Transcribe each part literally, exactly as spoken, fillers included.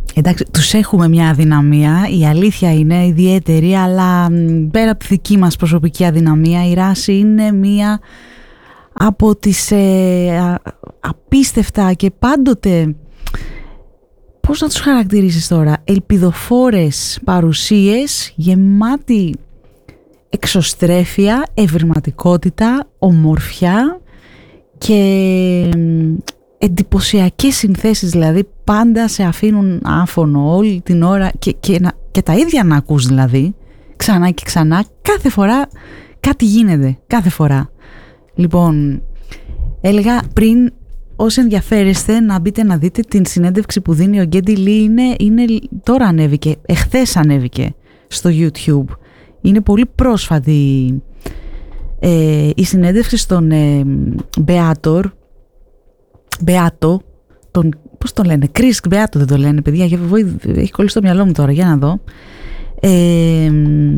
Εντάξει, τους έχουμε μια αδυναμία, η αλήθεια είναι ιδιαίτερη, αλλά πέρα από τη δική μας προσωπική αδυναμία, η Ράση είναι μια από τις ε, α, απίστευτα και πάντοτε, πώς να τους χαρακτηρίσεις τώρα, ελπιδοφόρες παρουσίες, γεμάτη εξωστρέφεια, ευρηματικότητα, ομορφιά και εντυπωσιακές συνθέσεις, δηλαδή πάντα σε αφήνουν άφωνο όλη την ώρα και, και, και τα ίδια να ακούς, δηλαδή ξανά και ξανά, κάθε φορά κάτι γίνεται, κάθε φορά. Λοιπόν, έλεγα πριν, όσοι ενδιαφέρεστε να μπείτε να δείτε την συνέντευξη που δίνει ο Γκέντι Λί, είναι, είναι τώρα ανέβηκε, εχθές ανέβηκε στο YouTube, είναι πολύ πρόσφατη ε, η συνέντευξη στον ε, Μπεάτορ Μπεάτο, τον, πώς το λένε, Κρίς Μπεάτο δεν το λένε, παιδιά, για, έχει κολλήσει το μυαλό μου τώρα, για να δω. Ε,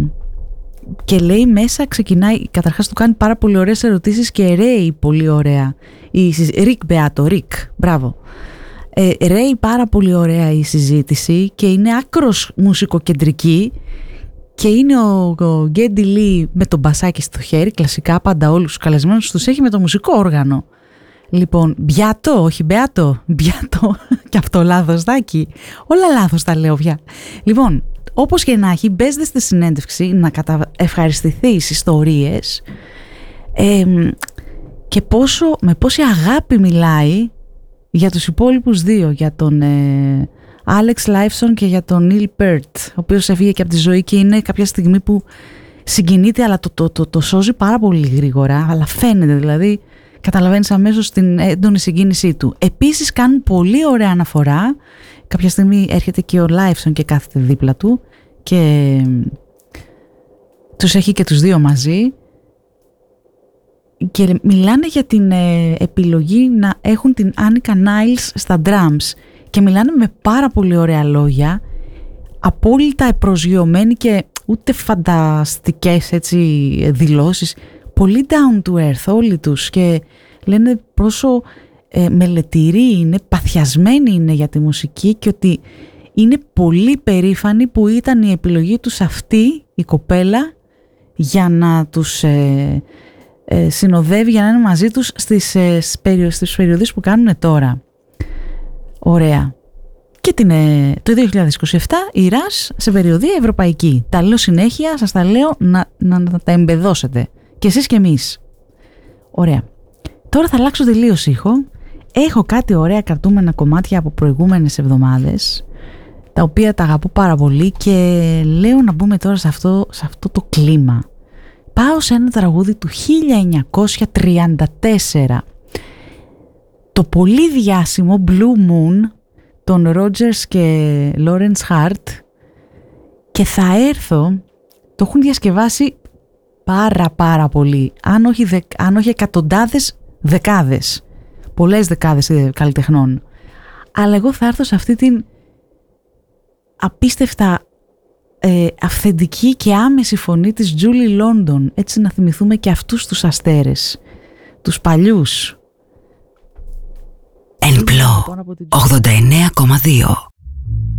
και λέει μέσα, ξεκινάει, καταρχάς του κάνει πάρα πολύ ωραίες ερωτήσεις και ρέει πολύ ωραία. Η, Ρικ Μπεάτο, Ρικ, μπράβο. Ε, ρέει πάρα πολύ ωραία η συζήτηση και είναι άκρος μουσικοκεντρική και είναι ο, ο Γκέντι Λί με τον μπασάκι στο χέρι, κλασικά πάντα όλους τους καλεσμένους τους έχει με το μουσικό όργανο. Λοιπόν, Μπιάτο, όχι Μπεάτο, Μπιάτο, και αυτό λάθος δάκι, όλα λάθος τα λέω πια. Λοιπόν, όπως και να έχει, μπες στη συνέντευξη να καταευχαριστηθείς ιστορίες ε, και πόσο, με πόση αγάπη μιλάει για τους υπόλοιπους δύο, για τον ε, Άλεξ Λάιφσον και για τον Νίλ Πέρτ, ο οποίος έφυγε και από τη ζωή και είναι κάποια στιγμή που συγκινείται, αλλά το, το, το, το σώζει πάρα πολύ γρήγορα, αλλά φαίνεται δηλαδή. Καταλαβαίνεις αμέσως την έντονη συγκίνησή του. Επίσης κάνουν πολύ ωραία αναφορά. Κάποια στιγμή έρχεται και ο Λάιφσον και κάθεται δίπλα του και τους έχει και τους δύο μαζί και μιλάνε για την ε, επιλογή να έχουν την Άνικα Νάιλς στα drums και μιλάνε με πάρα πολύ ωραία λόγια, απόλυτα επροσγειωμένοι και ούτε φανταστικές έτσι δηλώσεις, πολύ down to earth όλοι τους και λένε πόσο ε, μελετηροί είναι, παθιασμένοι είναι για τη μουσική και ότι είναι πολύ περήφανοι που ήταν η επιλογή τους αυτή η κοπέλα για να τους ε, ε, συνοδεύει, για να είναι μαζί τους στις, ε, στις περιοδίες που κάνουν τώρα. Ωραία. Και την, ε, το δύο χιλιάδες είκοσι επτά η Ρας σε περιοδία ευρωπαϊκή. Τα λέω συνέχεια, σας τα λέω να, να, να τα εμπεδώσετε. Και εσείς και εμείς. Ωραία. Τώρα θα αλλάξω τελείως ήχο. Έχω κάτι ωραία κρατούμενα κομμάτια από προηγούμενες εβδομάδες, τα οποία τα αγαπώ πάρα πολύ και λέω να μπούμε τώρα σε αυτό, σε αυτό το κλίμα. Πάω σε ένα τραγούδι του χίλια εννιακόσια τριάντα τέσσερα. Το πολύ διάσημο Blue Moon των Rogers και Lawrence Hart, και θα έρθω, το έχουν διασκευάσει πάρα πάρα πολύ, αν όχι, δε, αν όχι εκατοντάδες, δεκάδες, πολλές δεκάδες καλλιτεχνών, αλλά εγώ θα έρθω σε αυτή την απίστευτα ε, αυθεντική και άμεση φωνή της Julie London, έτσι να θυμηθούμε και αυτούς τους αστέρες, τους παλιούς. Εν Πλώ ογδόντα εννέα κόμμα δύο.